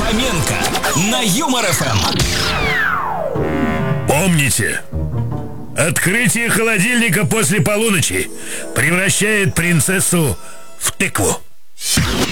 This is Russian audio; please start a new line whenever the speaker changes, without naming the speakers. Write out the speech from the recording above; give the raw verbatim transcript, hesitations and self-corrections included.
Фоменко на Юмор эф эм.
Помните, открытие холодильника после полуночи превращает принцессу в тыкву.